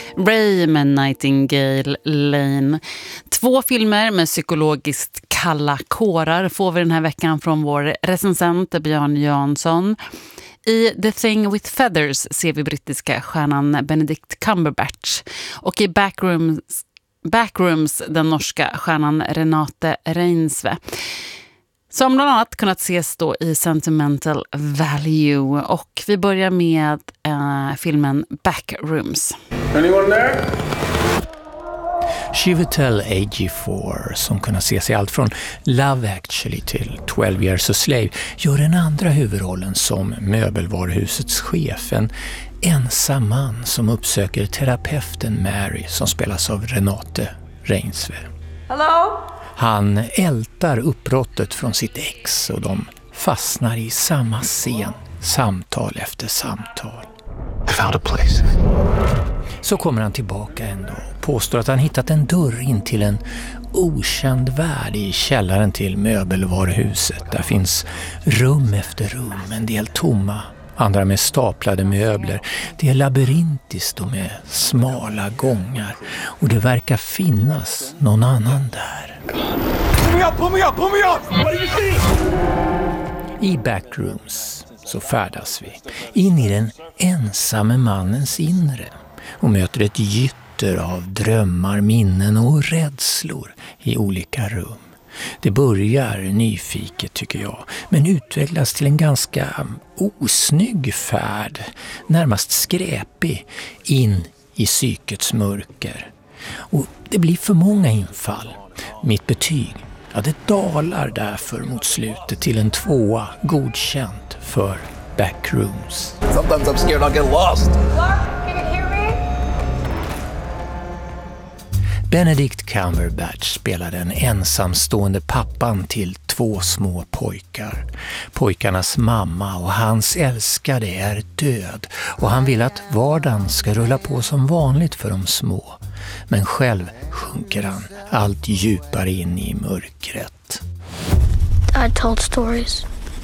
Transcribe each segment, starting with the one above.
Ray med Nightingale Lane. 2 filmer med psykologiskt kalla kårar får vi den här veckan från vår recensent Björn Jansson. I The Thing with Feathers ser vi brittiska stjärnan Benedict Cumberbatch och i Backrooms den norska stjärnan Renate Reinsve. Som bland annat kunnat ses då i Sentimental Value. Och vi börjar med filmen Backrooms. Anyone there? Chiwetel Ejiofor, som kunnat ses i allt från Love Actually till 12 Years a Slave, gör den andra huvudrollen som möbelvaruhusets chef, en ensam man som uppsöker terapeuten Mary som spelas av Renate Reinsve. Hello? Han ältar uppbrottet från sitt ex och de fastnar i samma scen, samtal efter samtal. I found a place. Så kommer han tillbaka en dag och påstår att han hittat en dörr in till en okänd värld i källaren till möbelvaruhuset. Där finns rum efter rum, en del tomma, andra med staplade möbler. Det är labyrintiskt och med smala gångar och det verkar finnas någon annan där. Pull me up! What do you see? I Backrooms så färdas vi in i den ensamme mannens inre och möter ett gytter av drömmar, minnen och rädslor i olika rum. Det börjar nyfiket tycker jag, men utvecklas till en ganska osnygg färd, närmast skräpig, in i psykets mörker. Och det blir för många infall. Mitt betyg, ja, det dalar därför mot slutet till en 2, godkänt för Backrooms. Sometimes I'm scared I'll get lost. Benedict Cumberbatch spelar den ensamstående pappan till 2 små pojkar. Pojkarnas mamma och hans älskade är död och han vill att vardagen ska rulla på som vanligt för de små. Men själv sjunker han allt djupare in i mörkret. Dad told stories.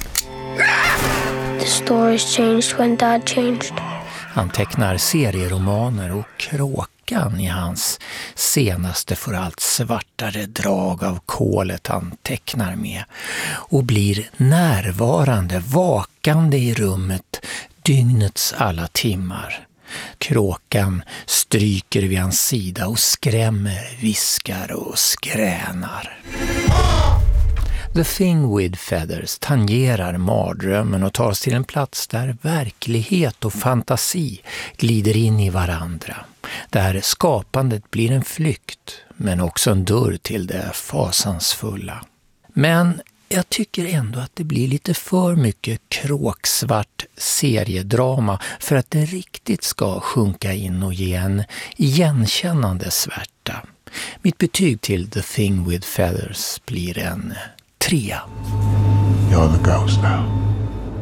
The stories changed when Dad changed. Han tecknar serieromaner och Kråkan i hans senaste får allt svartare drag av kolet han tecknar med och blir närvarande, vakande i rummet dygnets alla timmar. Kråkan stryker vid hans sida och skrämmer, viskar och skränar. The Thing with Feathers tangerar mardrömmen och tar oss till en plats där verklighet och fantasi glider in i varandra. Där skapandet blir en flykt, men också en dörr till det fasansfulla. Men jag tycker ändå att det blir lite för mycket kråksvart seriedrama för att det riktigt ska sjunka in och ge en igenkännande svärta. Mitt betyg till The Thing with Feathers blir en 3. You're the ghost now.